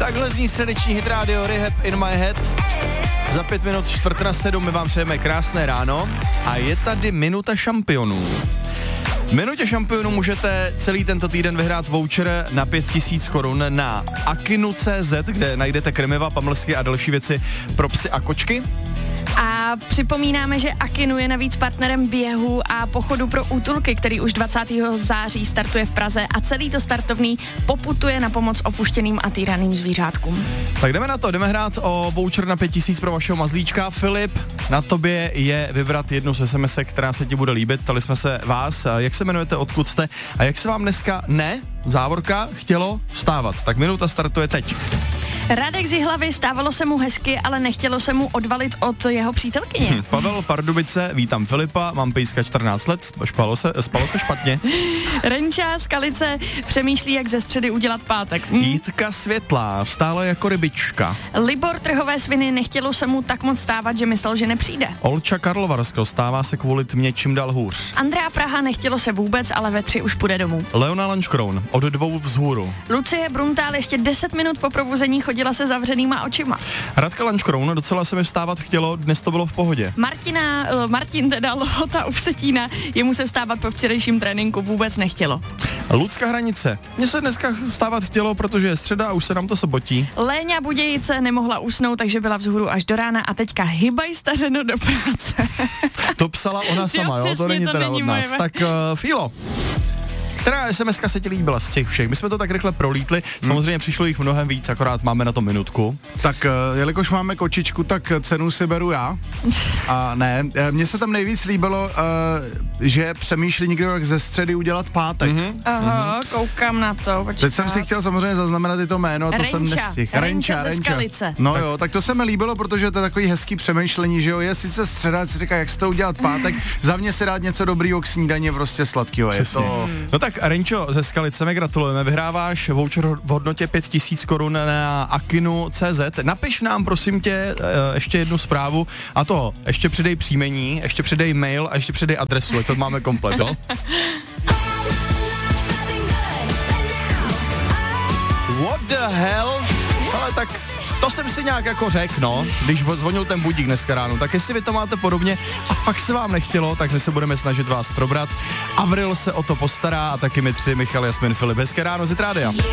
Takhle zní středeční hit rádio Rehab in my head. Za 5 minut 6:45 my vám přejeme krásné ráno a je tady minuta šampionů. V minutě šampionů můžete celý tento týden vyhrát voucher na 5000 korun na akinu.cz, kde najdete krmiva, pamlsky a další věci pro psy a kočky. A připomínáme, že Akinu je navíc partnerem běhu a pochodu pro útulky, který už 20. září startuje v Praze a celý to startovný poputuje na pomoc opuštěným a týraným zvířátkům. Tak jdeme na to, jdeme hrát o voucher na 5000 pro vašeho mazlíčka. Filip, na tobě je vybrat jednu z SMS-ek, která se ti bude líbit. Ptali jsme se vás, jak se jmenujete, odkud jste a jak se vám dneska závorka chtělo vstávat. Tak minuta startuje teď. Radek z Jihlavy, stávalo se mu hezky, ale nechtělo se mu odvalit od jeho přítelkyně. Pavel Pardubice, vítám Filipa, mám pejska 14 let, spalo se špatně. Renča z Kalice přemýšlí, jak ze středy udělat pátek. Jitka Světlá, stále jako rybička. Libor Trhové sviny, nechtělo se mu tak moc stávat, že myslel, že nepřijde. Olča Karlovarsko, stává se kvůli tmě čím dál hůř. Andrea Praha, nechtělo se vůbec, ale ve 3 už půjde domů. Leona Lanškroun, od 2 vzhůru. Lucie Bruntál, ještě 10 minut po probuzení chodila se zavřenýma očima. Radka Lanškroun, docela se mi vstávat chtělo, dnes to bylo v pohodě. Martin Lohota u Vsetína, jemu se vstávat po včerejším tréninku vůbec nechtělo. Lucka Hranice, mně se dneska vstávat chtělo, protože je středa a už se nám to sobotí. Léňa Budějice nemohla usnout, takže byla vzhůru až do rána a teďka hybaj stařeno do práce. To psala ona sama, jo? To není teda od nás. Tak Fílo, která SMS-ka se ti líbila z těch všech? My jsme to tak rychle prolítli, samozřejmě přišlo jich mnohem víc, akorát máme na to minutku. Tak jelikož máme kočičku, tak cenu si beru já. A ne, mně se tam nejvíc líbilo, že přemýšlí někdo, jak ze středy udělat pátek. Aha, koukám na to. Počkat. Teď jsem si chtěl samozřejmě zaznamenat i to jméno, to jsem nestihl. Renča ze Skalice. No tak. Jo, tak to se mi líbilo, protože to je takový hezký přemýšlení, že jo, je sice středa, si říká, jak se to udělat pátek, za mě si dát něco dobrýho k snídaně, prostě sladkýho. Je to... No tak Renčo ze Skalice, mi gratulujeme, vyhráváš voucher v hodnotě 5000 korun na akinu.cz. Napiš nám, prosím tě, ještě jednu zprávu a to, ještě přidej příjmení, ještě přidej mail a ještě přidej adresu, ať to máme komplet, jo? What the hell? Ale tak to jsem si nějak jako řekl, no, když zvonil ten budík dneska ráno, tak jestli vy to máte podobně a fakt se vám nechtělo, tak my se budeme snažit vás probrat. Avril se o to postará a taky my 3, Michal, Jasmin, Filip. Hezké ráno z Rádia.